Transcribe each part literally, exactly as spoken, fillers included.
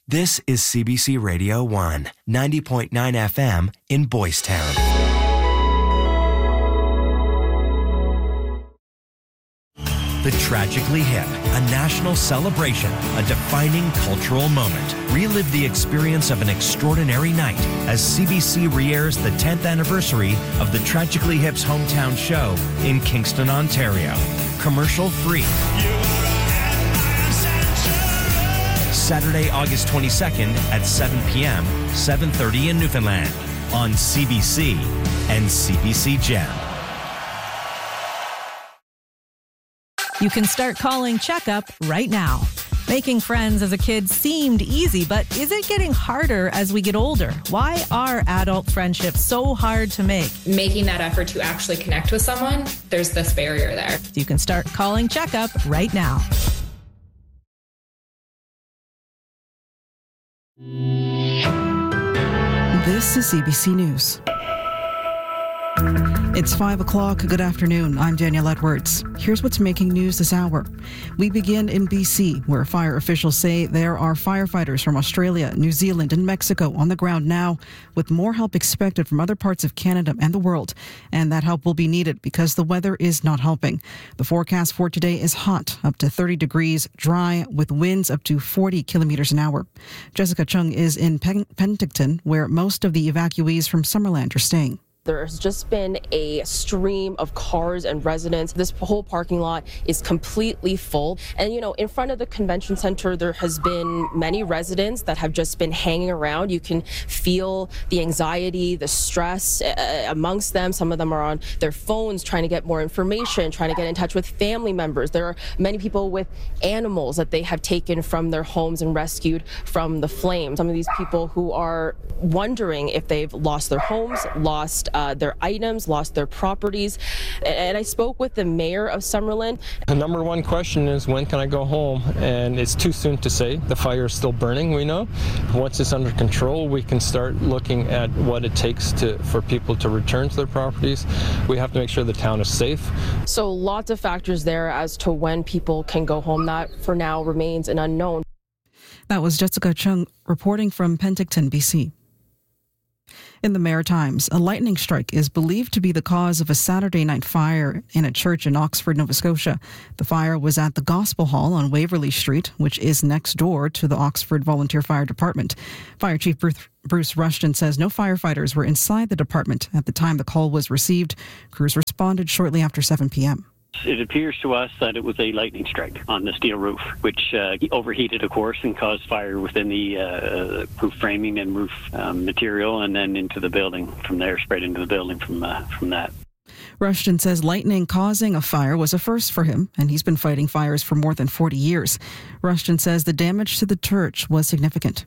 This is C B C Radio one, ninety point nine F M in Boys Town. The Tragically Hip, a national celebration, a defining cultural moment. Relive the experience of an extraordinary night as C B C re-airs the tenth anniversary of the Tragically Hip's hometown show in Kingston, Ontario. Commercial free. Saturday, August twenty-second at seven p.m., seven thirty in Newfoundland on C B C and C B C Gem. You can start calling Checkup right now. Making friends as a kid seemed easy, but is it getting harder as we get older? Why are adult friendships so hard to make? Making that effort to actually connect with someone, there's this barrier there. You can start calling Checkup right now. This is C B C News. It's five o'clock. Good afternoon. I'm Danielle Edwards. Here's what's making news this hour. We begin in B C, where fire officials say there are firefighters from Australia, New Zealand, and Mexico on the ground now, with more help expected from other parts of Canada and the world. And that help will be needed because the weather is not helping. The forecast for today is hot, up to thirty degrees, dry, with winds up to forty kilometers an hour. Jessica Chung is in Pen- Penticton, where most of the evacuees from Summerland are staying. There's just been a stream of cars and residents. This whole parking lot is completely full. And, you know, in front of the convention center, there has been many residents that have just been hanging around. You can feel the anxiety, the stress uh, amongst them. Some of them are on their phones trying to get more information, trying to get in touch with family members. There are many people with animals that they have taken from their homes and rescued from the flames. Some of these people who are wondering if they've lost their homes, lost Uh, their items, lost their properties. And I spoke with the mayor of Summerland. The number one question is, when can I go home? And it's too soon to say. The fire is still burning, we know. Once it's under control, we can start looking at what it takes to for people to return to their properties. We have to make sure the town is safe. So lots of factors there as to when people can go home. That for now remains an unknown. That was Jessica Chung reporting from Penticton, B C. In the Maritimes, a lightning strike is believed to be the cause of a Saturday night fire in a church in Oxford, Nova Scotia. The fire was at the Gospel Hall on Waverley Street, which is next door to the Oxford Volunteer Fire Department. Fire Chief Bruce Rushton says no firefighters were inside the department at the time the call was received. Crews responded shortly after seven p.m. It appears to us that it was a lightning strike on the steel roof, which uh, overheated, of course, and caused fire within the uh, roof framing and roof um, material, and then into the building from there, spread into the building from uh, from that. Rushton says lightning causing a fire was a first for him, and he's been fighting fires for more than forty years. Rushton says the damage to the church was significant.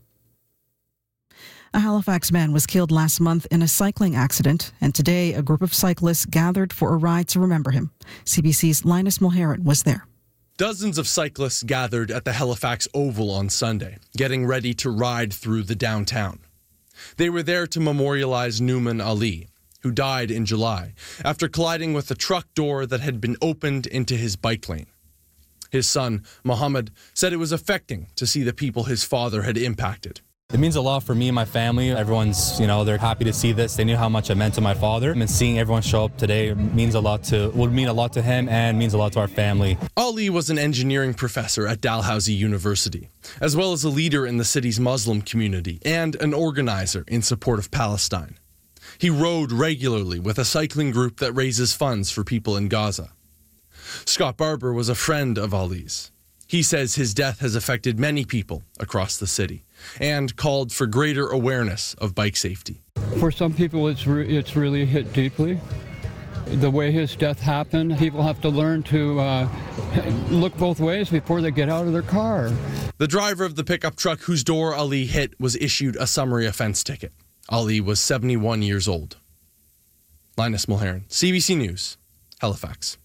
A Halifax man was killed last month in a cycling accident, and today a group of cyclists gathered for a ride to remember him. C B C's Linus Mulherin was there. Dozens of cyclists gathered at the Halifax Oval on Sunday, getting ready to ride through the downtown. They were there to memorialize Nouman Ali, who died in July after colliding with a truck door that had been opened into his bike lane. His son, Mohammed, said it was affecting to see the people his father had impacted. It means a lot for me and my family. Everyone's, you know, they're happy to see this. They knew how much it meant to my father. And seeing everyone show up today means a lot to, would mean a lot to him and means a lot to our family. Ali was an engineering professor at Dalhousie University, as well as a leader in the city's Muslim community and an organizer in support of Palestine. He rode regularly with a cycling group that raises funds for people in Gaza. Scott Barber was a friend of Ali's. He says his death has affected many people across the city and called for greater awareness of bike safety. For some people, it's re- it's really hit deeply. The way his death happened, people have to learn to uh, look both ways before they get out of their car. The driver of the pickup truck whose door Ali hit was issued a summary offense ticket. Ali was seventy-one years old. Linus Mulherin, C B C News, Halifax.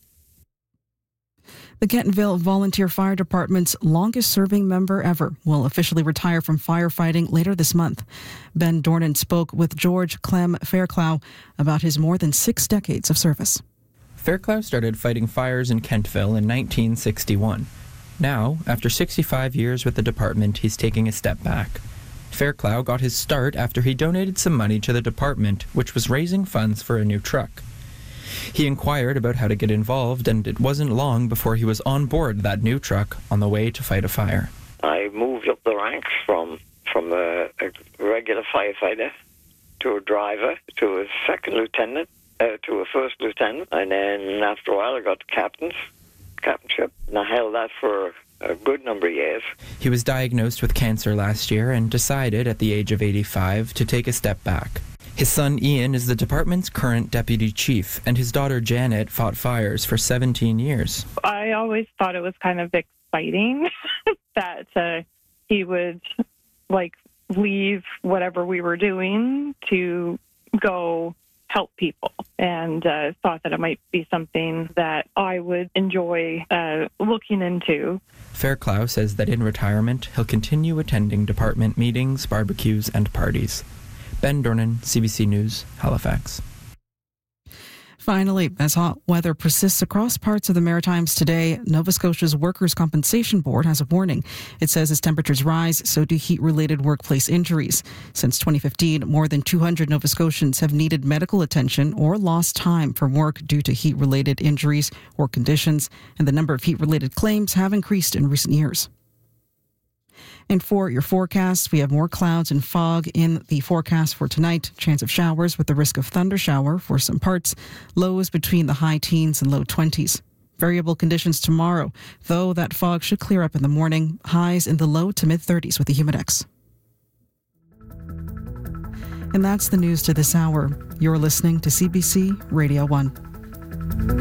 The Kentonville Volunteer Fire Department's longest-serving member ever will officially retire from firefighting later this month. Ben Dornan spoke with George Clem Fairclough about his more than six decades of service. Fairclough started fighting fires in Kentville in nineteen sixty-one. Now, after sixty-five years with the department, he's taking a step back. Fairclough got his start after he donated some money to the department, which was raising funds for a new truck. He inquired about how to get involved, and it wasn't long before he was on board that new truck on the way to fight a fire. I moved up the ranks from, from a, a regular firefighter to a driver to a second lieutenant, uh, to a first lieutenant, and then after a while I got the captain's captainship, and I held that for a good number of years. He was diagnosed with cancer last year and decided at the age of eighty-five to take a step back. His son Ian is the department's current deputy chief, and his daughter Janet fought fires for seventeen years. I always thought it was kind of exciting that uh, he would like leave whatever we were doing to go help people, and uh, thought that it might be something that I would enjoy uh, looking into. Fairclough says that in retirement, he'll continue attending department meetings, barbecues, and parties. Ben Dornan, C B C News, Halifax. Finally, as hot weather persists across parts of the Maritimes today, Nova Scotia's Workers' Compensation Board has a warning. It says as temperatures rise, so do heat-related workplace injuries. Since twenty fifteen, more than two hundred Nova Scotians have needed medical attention or lost time from work due to heat-related injuries or conditions, and the number of heat-related claims have increased in recent years. And for your forecast, we have more clouds and fog in the forecast for tonight. Chance of showers with the risk of thunder shower for some parts. Lows between the high teens and low twenties. Variable conditions tomorrow, though that fog should clear up in the morning. Highs in the low to mid thirties with the humidex. And that's the news to this hour. You're listening to C B C Radio one.